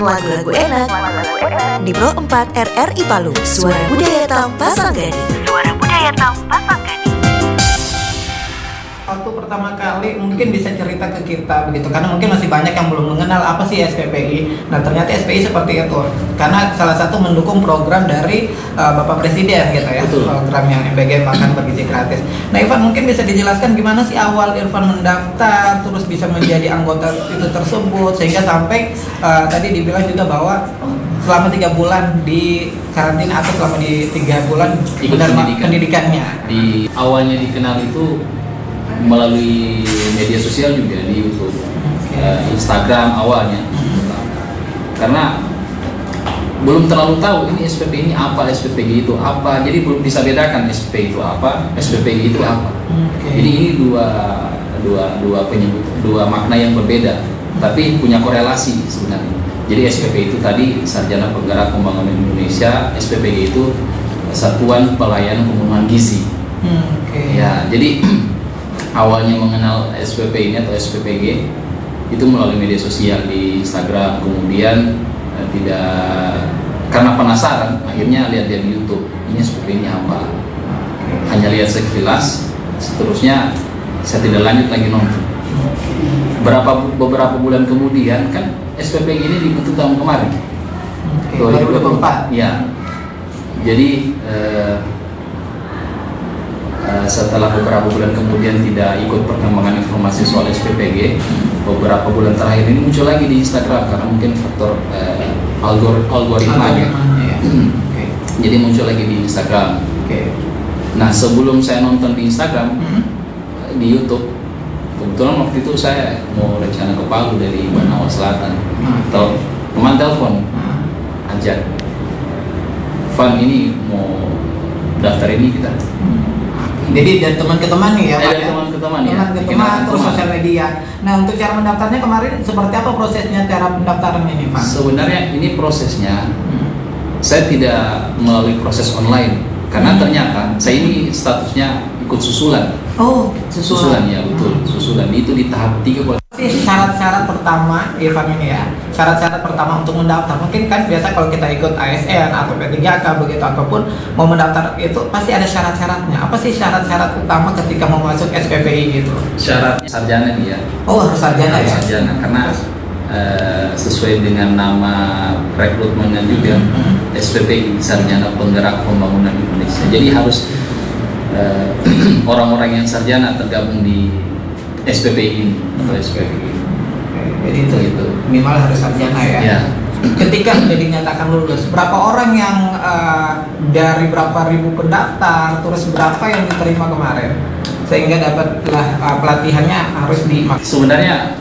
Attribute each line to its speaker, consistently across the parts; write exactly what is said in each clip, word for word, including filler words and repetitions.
Speaker 1: Lagu-lagu enak di Pro empat R R I Palu. Suara Budaya Tam Pasanggani. Suara Budaya Tam Pasanggani.
Speaker 2: Waktu pertama kali mungkin bisa cerita ke kita begitu, karena mungkin masih banyak yang belum mengenal apa sih S P P I. Nah ternyata S P I seperti itu, karena salah satu mendukung program dari uh, Bapak Presiden gitu ya. Betul. Program yang M P G Makan Bergizi Gratis. Nah Irfan, mungkin bisa dijelaskan gimana sih awal Irfan mendaftar, terus bisa menjadi anggota itu tersebut, sehingga sampai uh, tadi dibilang juga bahwa selama tiga bulan di karantina atau selama di tiga bulan
Speaker 3: ikut pendidikan.
Speaker 2: pendidikannya.
Speaker 3: Di awalnya dikenal itu melalui media sosial juga di YouTube, okay. uh, Instagram awalnya, karena belum terlalu tahu ini S P P ini apa, S P P G itu apa, jadi belum bisa bedakan S P P itu apa, S P P G itu apa. Okay. Jadi ini dua dua dua penyebut, dua makna yang berbeda, tapi punya korelasi sebenarnya. Jadi S P P itu tadi Sarjana Penggerak Pembangunan Indonesia, S P P G itu Satuan Pelayanan Pemenuhan Gizi.
Speaker 2: Hmm, okay.
Speaker 3: Ya, jadi awalnya mengenal S P P ini atau S P P G itu melalui media sosial di Instagram, kemudian eh, tidak karena penasaran akhirnya lihat-lihat di YouTube ini S P P ini apa, hanya lihat sekilas, seterusnya saya tidak lanjut lagi nonton. Berapa beberapa bulan kemudian kan S P P G ini dibentuk tahun kemarin,
Speaker 2: okay, dua ribu dua puluh empat.
Speaker 3: Ya, jadi eh, Uh, setelah beberapa bulan kemudian tidak ikut perkembangan informasi soal S P P G, beberapa bulan terakhir ini muncul lagi di Instagram karena mungkin faktor uh, algor algoritmanya. Ya. Okay. Jadi muncul lagi di Instagram.
Speaker 2: Okay.
Speaker 3: Nah sebelum saya nonton di Instagram, mm-hmm. di YouTube, kebetulan waktu itu saya mau rencana ke Palu dari Banawa Selatan, mm-hmm. atau teman telepon, mm-hmm. ajak, Van ini mau daftar ini kita. Mm-hmm.
Speaker 2: Jadi dari teman ke teman nih ya, Pak ya?
Speaker 3: Teman ke teman ya.
Speaker 2: Teman ke teman, terus sosial media. Nah untuk cara mendaftarnya kemarin seperti apa prosesnya cara pendaftaran ini, Pak?
Speaker 3: Sebenarnya ini prosesnya, hmm. saya tidak melalui proses online, karena hmm. ternyata saya ini statusnya ikut susulan.
Speaker 2: Oh, susulan,
Speaker 3: susulan ya betul, hmm. susulan itu di tahap tiga.
Speaker 2: Syarat-syarat pertama, Irfan ini ya, syarat-syarat pertama untuk mendaftar, mungkin kan biasa kalau kita ikut A S N atau P tiga K begitu, ataupun mau mendaftar itu pasti ada syarat-syaratnya. Apa sih syarat-syarat utama ketika mau masuk S P P I gitu?
Speaker 3: Syarat sarjana dia.
Speaker 2: Oh harus sarjana ya?
Speaker 3: Sarjana, karena uh, sesuai dengan nama rekrutmennya juga, mm-hmm. S P P I Sarjana Penggerak Pembangunan Indonesia. Jadi harus uh, orang-orang yang sarjana tergabung di S P P I ini atau S P P I.
Speaker 2: Jadi itu itu minimal harus sarjana ya.
Speaker 3: Ya.
Speaker 2: Ketika sudah dinyatakan lulus, berapa orang yang uh, dari berapa ribu pendaftar, terus berapa yang diterima kemarin, sehingga dapatlah uh, pelatihannya harus di.
Speaker 3: Sebenarnya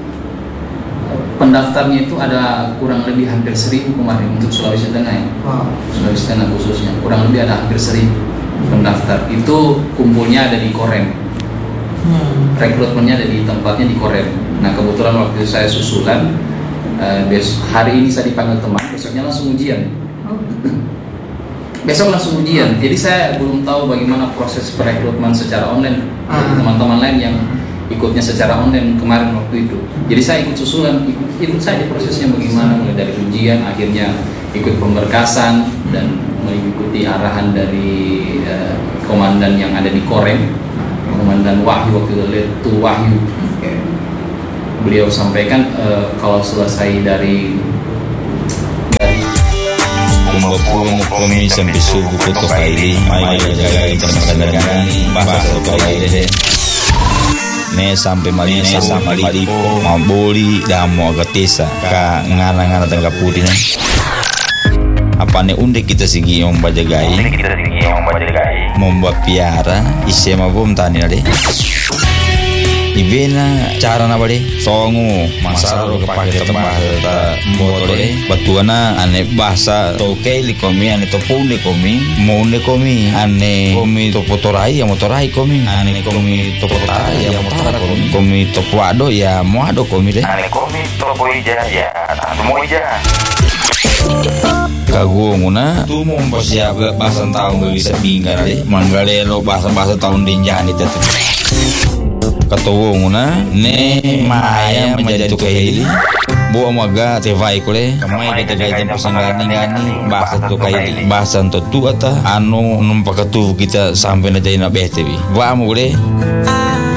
Speaker 3: pendaftarnya itu ada kurang lebih hampir seribu kemarin untuk Sulawesi Tengah ya. Wow. Sulawesi Tengah khususnya kurang lebih ada hampir seribu pendaftar. Itu kumpulnya ada di Korem. Hmm. Rekrutmennya ada di tempatnya di Korem. Nah kebetulan waktu saya susulan, uh, bes- hari ini saya dipanggil teman, besoknya langsung ujian. Oh. Besok langsung ujian. Jadi saya belum tahu bagaimana proses perekrutmen secara online. Ah. Jadi teman-teman lain yang ikutnya secara online kemarin waktu itu. Jadi saya ikut susulan, ikut, ikut saya di prosesnya bagaimana, mulai dari ujian, akhirnya ikut pemberkasan dan mengikuti arahan dari uh, komandan yang ada di Korem. Komandan Wahyu waktu itu, Letu Wahyu. Okay. Beliau sampaikan uh, kalau selesai dari dari
Speaker 4: kumapun kami sampai subuh kutu kaili mai jaga intermedagani bahasa kaili ne sampai mali ne sampai mali maboli damo agatesa ka ngana-ngana tengah putih ne apa ne unde kita sigi yang bajagai membuat piara isi mabum tani ade ibena cara na bade songu masaro kepake tebah ta mbotore batuana ane bahasa toke likomi ane topune komi mone komi ane komi topotorai ya motorai komi ane komi topotarai ya motara komi komi topoado ya moado komi de ane komi topoija ya moija kagunguna tu mau mempersiapkan bahasa tahun gak bisa binggar deh manggalelo bahasa-bahasa tahun dinjani tetu ketunguna ne maya menjadi tukai buah maga tevai kule kamai kita gajian pasanggani gani bahasa tu kai bahasa tu tu ata anu numpakatu kita sampai na jai na behtevi wa mo kule